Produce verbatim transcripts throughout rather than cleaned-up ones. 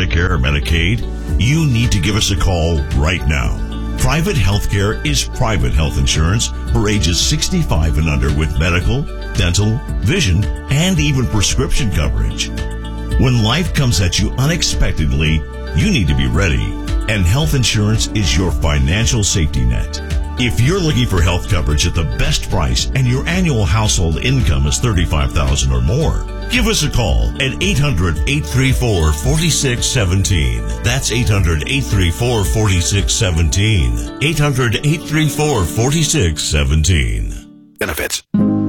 Medicare or Medicaid, you need to give us a call right now. Private healthcare is private health insurance for ages sixty-five and under with medical, dental, vision, and even prescription coverage. When life comes at you unexpectedly, you need to be ready, and health insurance is your financial safety net. If you're looking for health coverage at the best price and your annual household income is thirty-five thousand dollars or more, give us a call at eight hundred, eight three four, four six one seven. That's eight hundred, eight three four, four six one seven. eight hundred, eight three four, four six one seven. Benefits.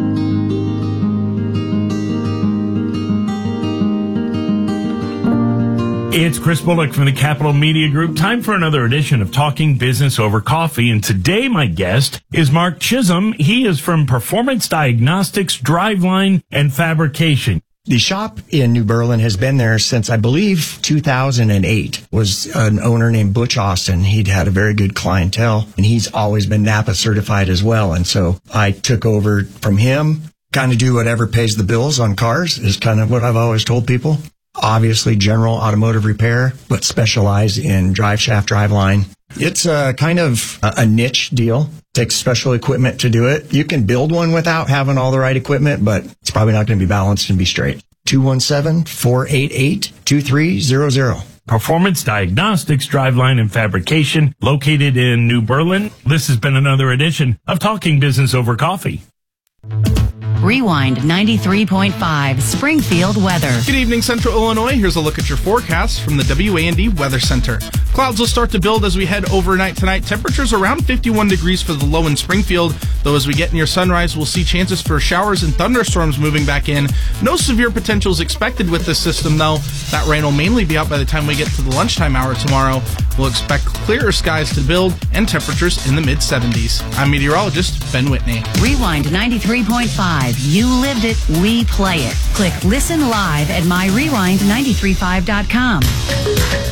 It's Chris Bullock from the Capital Media Group. Time for another edition of Talking Business Over Coffee. And today my guest is Mark Chisholm. He is from Performance Diagnostics, Driveline, and Fabrication. The shop in New Berlin has been there since, I believe, two thousand eight. Was an owner named Butch Austin. He'd had a very good clientele, and he's always been NAPA certified as well. And so I took over from him, kind of do whatever pays the bills on cars is kind of what I've always told people. Obviously, general automotive repair, but specialize in drive shaft, driveline. It's a kind of a niche deal. Takes special equipment to do it. You can build one without having all the right equipment, but it's probably not going to be balanced and be straight. two one seven, four eight eight, two three zero zero. Performance Diagnostics, Driveline, and Fabrication, located in New Berlin. This has been another edition of Talking Business Over Coffee. Rewind ninety-three point five Springfield weather. Good evening, Central Illinois. Here's a look at your forecast from the W A N D Weather Center. Clouds will start to build as we head overnight tonight. Temperatures around fifty-one degrees for the low in Springfield, though as we get near sunrise, we'll see chances for showers and thunderstorms moving back in. No severe potentials expected with this system, though. That rain will mainly be out by the time we get to the lunchtime hour tomorrow. We'll expect clearer skies to build and temperatures in the mid seventies. I'm meteorologist Ben Whitney. Rewind ninety-three point five. You lived it, we play it. Click Listen Live at my rewind nine three five dot com.